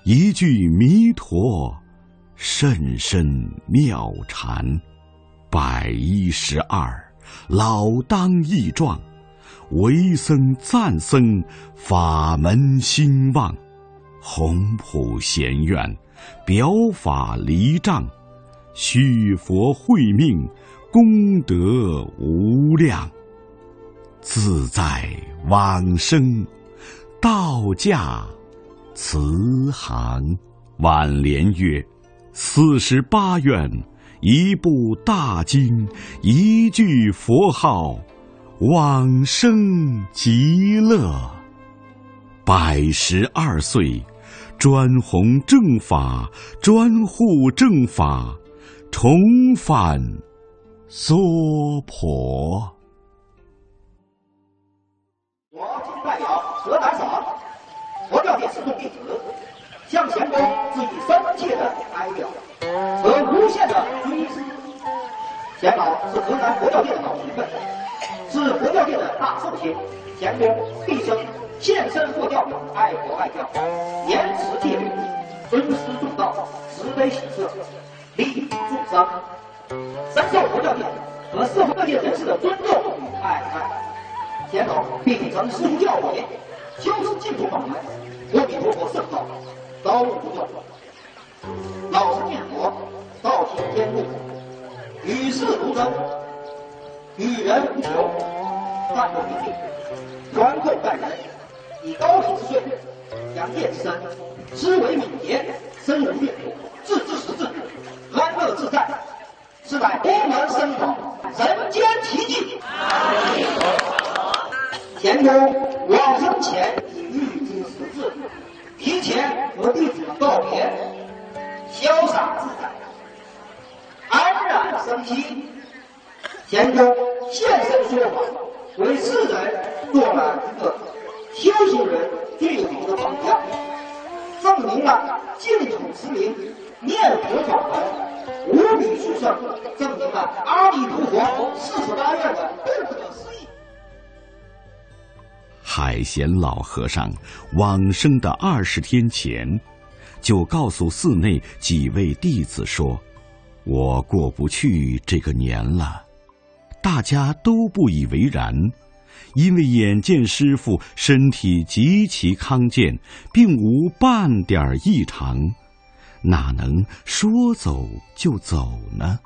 一句弥陀，甚深妙禅。112，老当益壮，为僧赞僧，法门兴旺。宏普贤愿，表法离障，续佛慧命，功德无量。自在往生，道驾慈航。挽联曰：48愿，一部大经，一句佛号，往生极乐。112岁，专弘正法，专护正法，重返娑婆。 我今代表河南省佛教界始终弟子，向贤公致以深切的哀悼和无限的追思。贤老是河南佛教界的老学问，是佛教界的大寿星。贤公毕生献身佛教，爱国爱教，严持戒律，尊师重道，慈悲喜舍，利益众生，深受佛教界和社会各界人士的尊重与爱戴。贤老秉承师父教诲，修持净土法门，阿弥陀佛圣道，高悟不断。老实念佛，道体天路，与世如真，与人无求，淡泊名利，宽厚待人，以高体之税，养业之身，思维敏捷，深入阅读，自知识智，安乐自在，是乃功能深广，人间奇迹。贤公往生前已预知时至，提前和弟子们告别，潇洒自在，安然生息。贤公现身说法，为世人做了一个修行人最好的榜样，证明了净土持名、念佛法门无比殊胜，证明了阿弥陀佛48愿的不可思议。 海贤老和尚往生的20天前，就告诉寺内几位弟子说：“我过不去这个年了。”大家都不以为然，因为眼见师父身体极其康健，并无半点异常，哪能说走就走呢？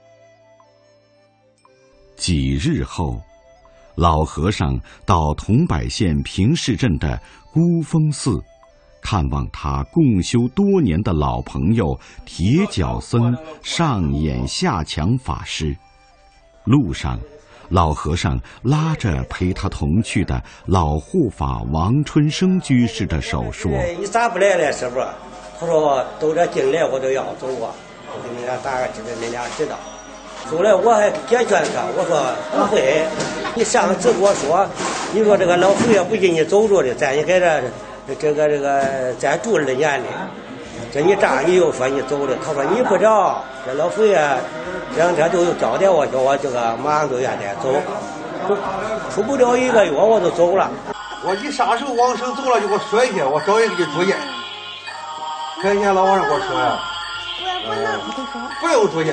几日后，老和尚到桐柏县平市镇的孤峰寺，看望他共修多年的老朋友铁脚僧上演下强法师。路上，老和尚拉着陪他同去的老护法王春生居士的手说：“ 你咋不来了，师傅？”他说：“都这进来我都要走啊，我给你俩打个知道，你俩知道。”后来我还解劝他，我说：“不会，你上次跟我说，你说这个老佛爷不给你走着的，在你在这个再住2年的。这你这样你又说你走了，他说你不知道，这老佛爷这2天都有交代我，叫我这个马上就愿得走，出不了1个月我就走了。 我你啥时候往生走了就给我说一下，我找人给你住院。前天老和尚跟我说呀，不用住院，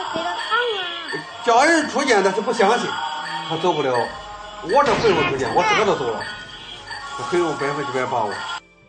叫人住院但是不相信，他走不了。我这不用住院，我自个都走了，我很有100%把握。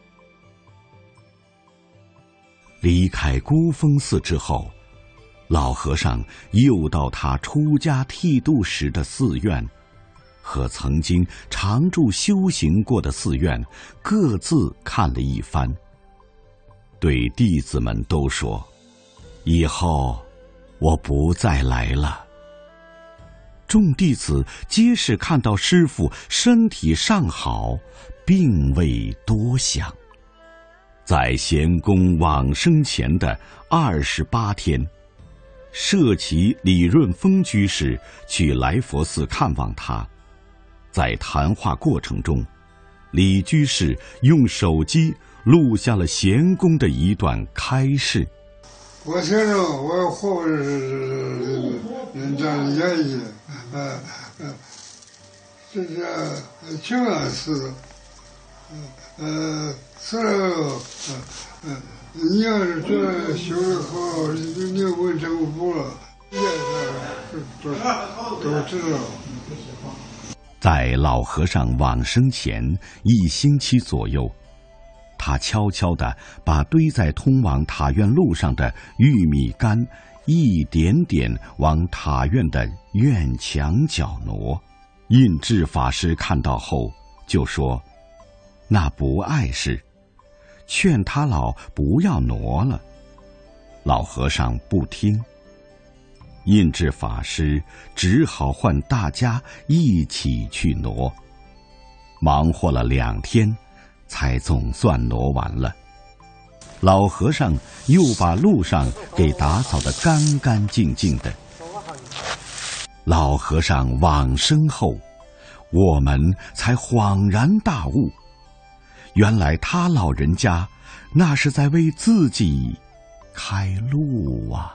离开孤峰寺之后，老和尚又到他出家剃度时的寺院，和曾经常住修行过的寺院各自看了一番，对弟子们都说：“以后我不再来了。”众弟子皆是看到师父身体尚好，并未多想。在贤公往生前的28天，舍其李润峰居士去来佛寺看望他。在谈话过程中，李居士用手机录下了贤公的一段开示：“ 我听着我后边是这样演绎，这是清安寺你要是觉得修得好，你问政府了，都知道。 在老和尚往生前1星期左右，他悄悄地把堆在通往塔院路上的玉米杆一点点往塔院的院墙角挪。印智法师看到后就说：“那不碍事。”劝他老不要挪了。老和尚不听。印智法师只好唤大家一起去挪，忙活了2天，才总算挪完了。老和尚又把路上给打扫得干干净净的。老和尚往生后，我们才恍然大悟，原来他老人家那是在为自己开路啊。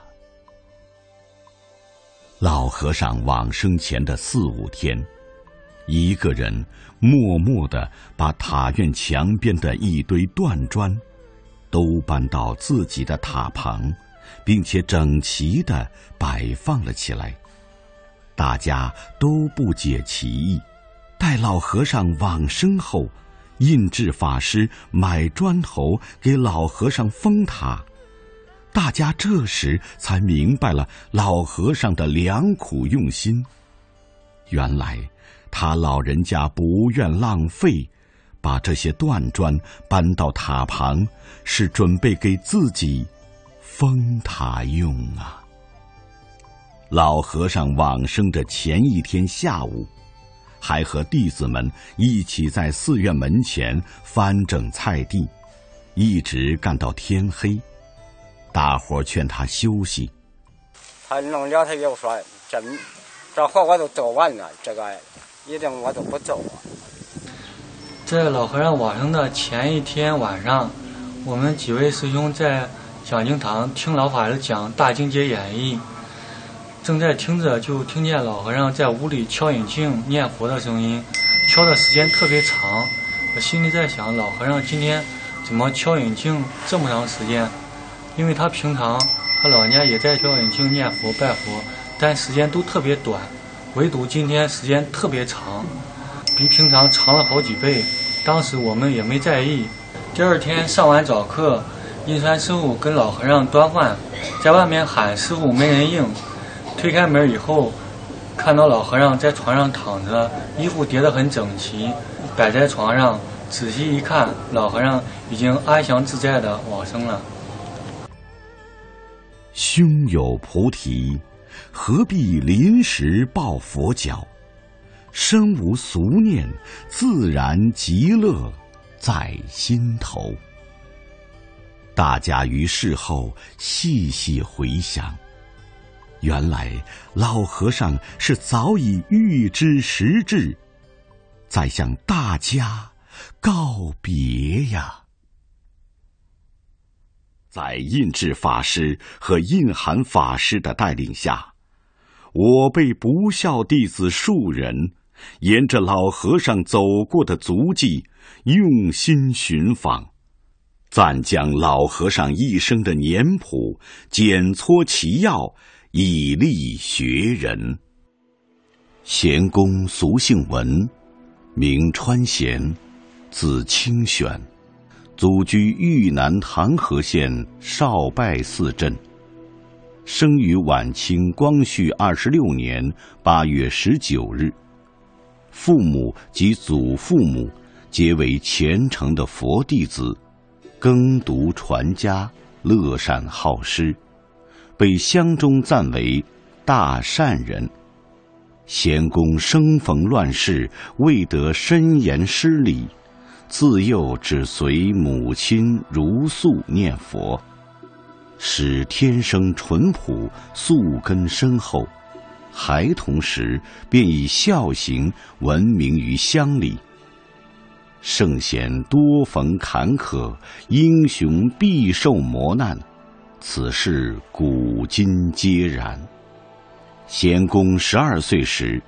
老和尚往生前的4、5天，一个人默默地把塔院墙边的一堆断砖都搬到自己的塔旁，并且整齐地摆放了起来。大家都不解其意。待老和尚往生后，印智法师买砖头给老和尚封塔，大家这时才明白了老和尚的良苦用心。原来他老人家不愿浪费，把这些断砖搬到塔旁，是准备给自己封塔用啊。老和尚往生的前1天下午，还和弟子们一起在寺院门前翻整菜地，一直干到天黑。大伙劝他休息， 他弄了，他又说这活我都做完了，这个一定我都不走啊。 在老和尚往生的前1天晚上，我们几位师兄在讲经堂听老法师讲《大经解演义》，正在听着，就听见老和尚在屋里敲引磬念佛的声音，敲的时间特别长。我心里在想，老和尚今天怎么敲引磬这么长时间？因为他平常他老人家也在敲引磬念佛拜佛，但时间都特别短，唯独今天时间特别长，比平常长了好几倍。当时我们也没在意。第2天上完早课，印川师傅跟老和尚端饭，在外面喊师傅没人应。推开门以后，看到老和尚在床上躺着，衣服叠得很整齐，摆在床上。仔细一看，老和尚已经安详自在地往生了。 胸有菩提，何必临时抱佛脚？身无俗念，自然极乐在心头。大家于事后细细回想，原来老和尚是早已预知时至，在向大家告别呀。在印智法师和印涵法师的带领下，我辈不孝弟子数人，沿着老和尚走过的足迹，用心寻访，暂将老和尚一生的年谱检撮其要，以利学人。贤公俗姓文，名川贤，字清玄，祖居豫南唐河县少拜寺镇，生于晚清光绪26年8月19日。父母及祖父母皆为虔诚的佛弟子，耕读传家，乐善好施，被乡中赞为大善人。贤公生逢乱世，未得深研师理，自幼只随母亲如素念佛，使天生淳朴，素根深厚。孩童时便以孝行闻名于乡里。圣贤多逢坎坷，英雄必受磨难，此事古今皆然。贤公12岁时，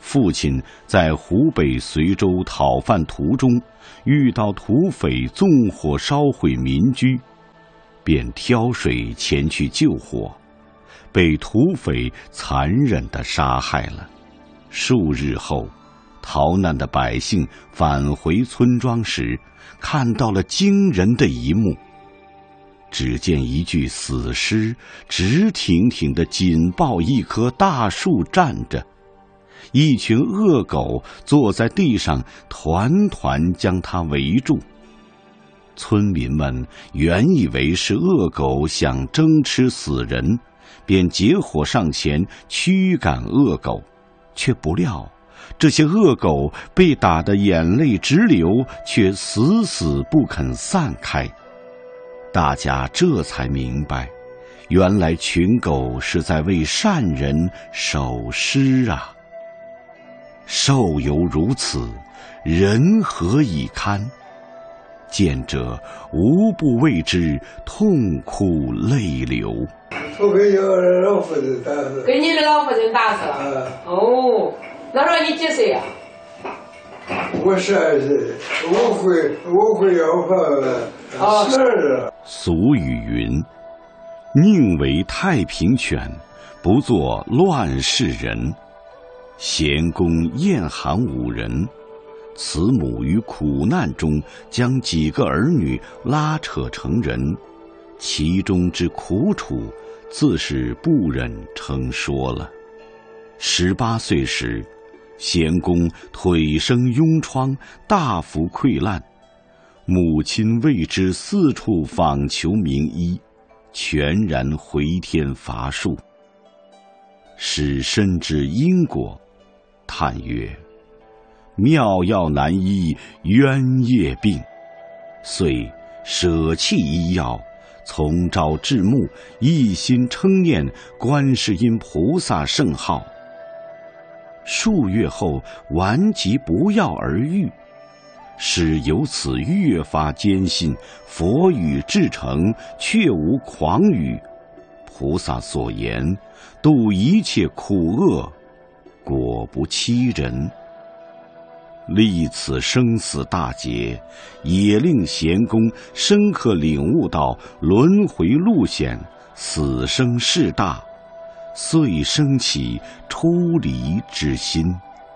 父亲在湖北随州讨饭途中遇到土匪纵火烧毁民居，便挑水前去救火，被土匪残忍地杀害了。数日后，逃难的百姓返回村庄时，看到了惊人的一幕。只见一具死尸直挺挺地紧抱一棵大树站着，一群恶狗坐在地上团团将它围住。村民们原以为是恶狗想争吃死人，便结伙上前驱赶恶狗，却不料这些恶狗被打得眼泪直流，却死死不肯散开。大家这才明白，原来群狗是在为善人守尸啊！兽犹如此，人何以堪？见者无不为之痛哭泪流。 我给老夫人打死。 给你的老夫人打死了？哦，那时候你几岁呀？ 我12岁，我会要饭12了。 俗语云：宁为太平犬，不做乱世人。咸公厌寒5人，慈母于苦难中将几个儿女拉扯成人，其中之苦楚，自是不忍称说了。18岁时，咸公腿生痈疮，大幅溃烂，母亲为之四处访求名医，全然回天乏术。使深知因果，叹曰：妙药难医冤业病，遂舍弃医药，从朝至暮，一心称念观世音菩萨圣号。数月后，顽疾不药而愈，使由此越发坚信佛语至诚，确无诳语。菩萨所言，度一切苦厄，果不欺人。历此生死大劫，也令咸公深刻领悟到轮回路险，死生事大，遂生起出离之心。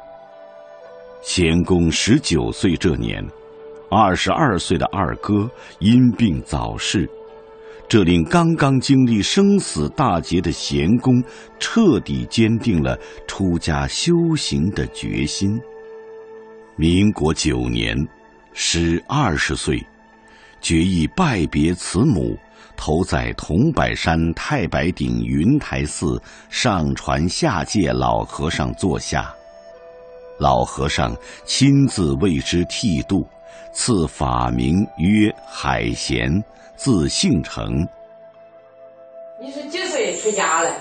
咸公19岁这年，22岁的二哥因病早逝，这令刚刚经历生死大劫的咸公彻底坚定了出家修行的决心。民国9年，时20岁，决意拜别慈母，投在桐柏山太白顶云台寺上传下界老和尚座下。老和尚亲自为之剃度，赐法名曰海贤，字姓成。 你是几岁出家了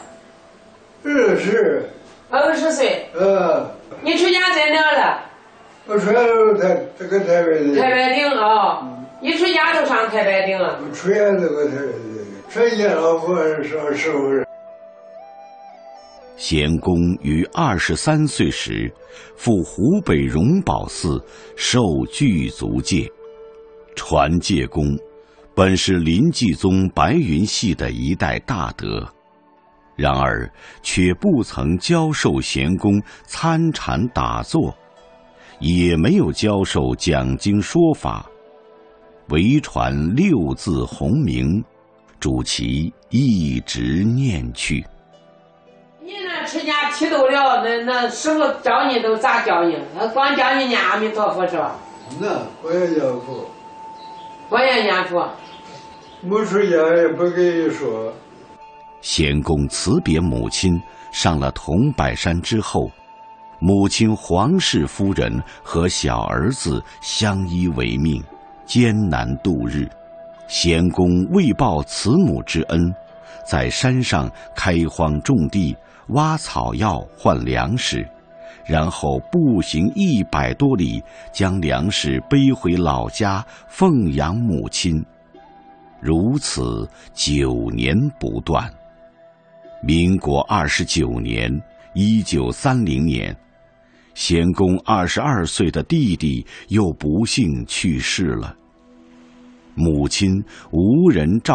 20 岁。你出家在哪了？ 我出家都这个太白顶。 太白顶啊！一出家就上太白顶了。 我出家这个太白顶，全家老和尚上师傅人。 咸公于23岁时，赴湖北荣宝寺受具足戒。传戒公本是临济宗白云系的一代大德，然而却不曾教授咸公参禅打坐，也没有教授讲经说法，唯传6字洪名，主其一直念去。 你那出家剃度了，那师傅教你都咋教你？他光教你念阿弥陀佛是吧？ 那我也念佛。 我也念佛。 没出家也不跟你说。 咸公辞别母亲，上了桐柏山之后，母亲黄氏夫人和小儿子相依为命，艰难度日。咸公为报慈母之恩，在山上开荒种地，挖草药换粮食，然后步行100多里，将粮食背回老家奉养母亲。如此9年不断。民国29年，1930年， 贤公22岁的弟弟又不幸去世了，母亲无人照